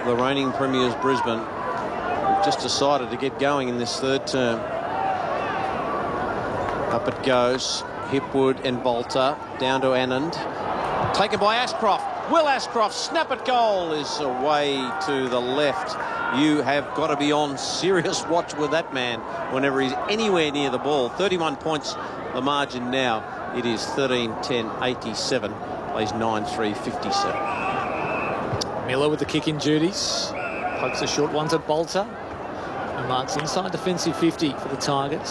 the reigning premiers Brisbane have just decided to get going in this third term. Up it goes. Hipwood and Bolter down to Anand. Taken by Ashcroft. Will Ashcroft snap it goal is away to the left. You have got to be on serious watch with that man whenever he's anywhere near the ball. 31 points the margin now. It is 13-10-87. Plays 9-3-57. Miller with the kick-in duties. Pokes a short one to Bolter. And marks inside defensive 50 for the Tigers.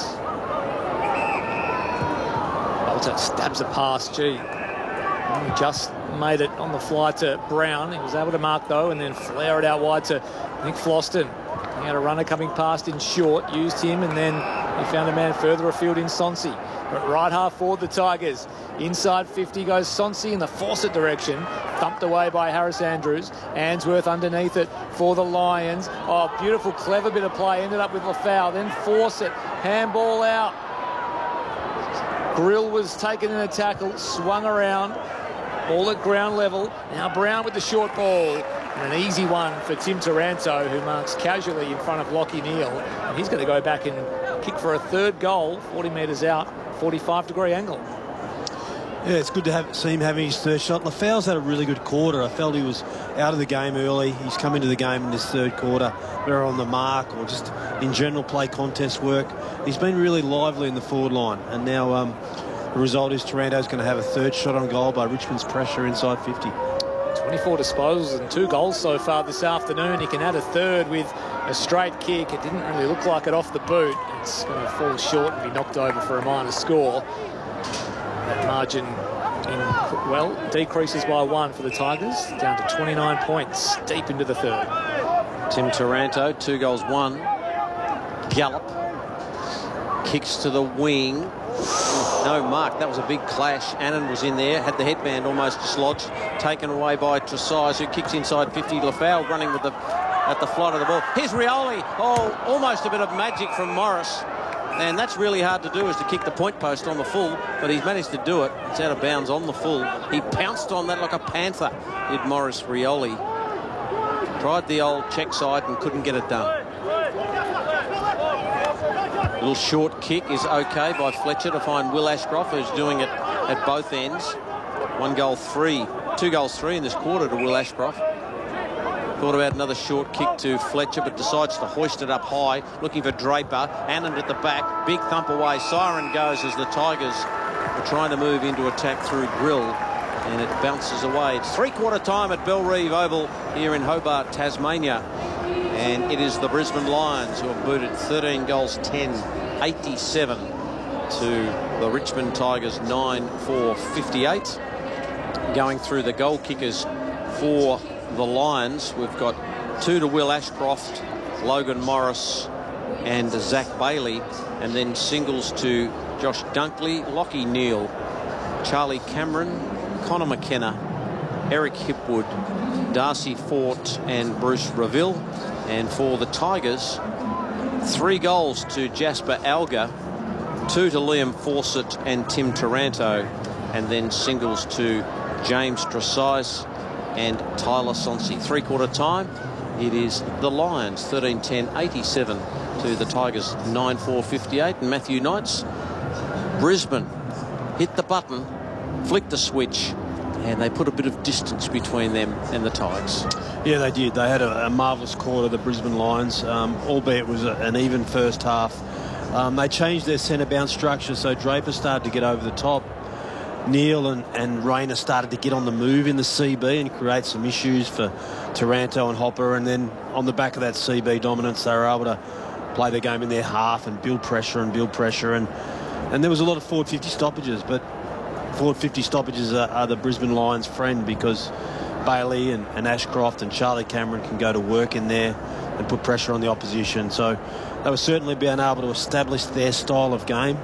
Bolter stabs a pass. Gee. He just made it on the fly to Brown. He was able to mark, though, and then flare it out wide to, I think, Floston. He had a runner coming past in short, used him, and then he found a man further afield in Sonsi. But right half forward, the Tigers. Inside 50 goes Sonsi in the Fawcett direction. Thumped away by Harris Andrews. Answorth underneath it for the Lions. Oh, beautiful, clever bit of play. Ended up with Lafau. Then Fawcett. Handball out. Grill was taken in a tackle. Swung around. All at ground level. Now Brown with the short ball. And an easy one for Tim Taranto, who marks casually in front of Lachie Neale. And he's going to go back and kick for a third goal, 40 metres out, 45-degree angle. Yeah, it's good to see him having his third shot. Lafau's had a really good quarter. I felt he was out of the game early. He's come into the game in this third quarter, whether on the mark or just in general play contest work. He's been really lively in the forward line. And now the result is Taranto's going to have a third shot on goal by Richmond's pressure inside 50. 24 disposals and 2 goals so far this afternoon. He can add a third with a straight kick. It didn't really look like it off the boot. It's going to fall short and be knocked over for a minor score. That margin, decreases by 1 for the Tigers, down to 29 points, deep into the third. Tim Taranto, 2 goals, 1. Gallop. Kicks to the wing. No mark. That was a big clash. Annan was in there, had the headband almost dislodged, taken away by Tresize, who kicks inside 50. Lafau running with at the flight of the ball. Here's Rioli. Oh, almost a bit of magic from Morris. And that's really hard to do, is to kick the point post on the full, but he's managed to do it. It's out of bounds on the full. He pounced on that like a panther, did Maurice Rioli. Tried the old check side and couldn't get it done. Little short kick is okay by Fletcher to find Will Ashcroft, who's doing it at both ends. 2 goals, 3 in this quarter to Will Ashcroft. Thought about another short kick to Fletcher, but decides to hoist it up high, looking for Draper. Anand at the back, big thump away. Siren goes as the Tigers are trying to move into attack through Grill, and it bounces away. It's 3-quarter time at Bellerive Oval here in Hobart, Tasmania. And it is the Brisbane Lions who have booted 13 goals, 10-87 to the Richmond Tigers 9-4-58. Going through the goal kickers for the Lions, we've got 2 to Will Ashcroft, Logan Morris and Zach Bailey, and then singles to Josh Dunkley, Lachie Neale, Charlie Cameron, Connor McKenna, Eric Hipwood, Darcy Fort and Bruce Reville. And for the Tigers, 3 goals to Jasper Alga, 2 to Liam Fawcett and Tim Taranto, and then singles to James Tresize and Tyler Sonsi. 3-quarter time, it is the Lions 13-10-87 to the Tigers 9-4-58. And Matthew Knights, Brisbane hit the button, flicked the switch, and they put a bit of distance between them and the Tigers. Yeah, they did. They had a marvellous quarter, the Brisbane Lions, albeit it was an even first half. They changed their centre bounce structure, so Draper started to get over the top. Neale and Rayner started to get on the move in the CB and create some issues for Taranto and Hopper, and then on the back of that CB dominance, they were able to play the game in their half and build pressure, and there was a lot of forward 50 stoppages, but forward 50 stoppages are the Brisbane Lions' friend, because Bailey and Ashcroft and Charlie Cameron can go to work in there and put pressure on the opposition. So they were certainly being able to establish their style of game.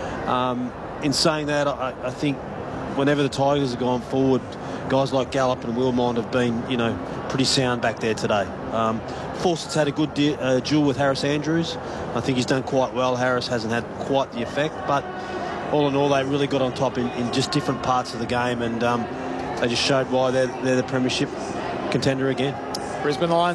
In saying that, I think whenever the Tigers have gone forward, guys like Gallop and Wilmont have been, pretty sound back there today. Fawcett's had a good duel with Harris Andrews. I think he's done quite well. Harris hasn't had quite the effect, but all in all, they really got on top in just different parts of the game, and they just showed why they're the premiership contender again. Brisbane Lions